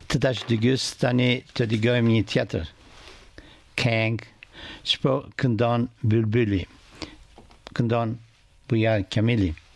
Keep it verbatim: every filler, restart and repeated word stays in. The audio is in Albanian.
Tadash de Gustani te de Goemni Theater. Kang, Spo Kundan Bulbuli. Kundan Buya Kamili.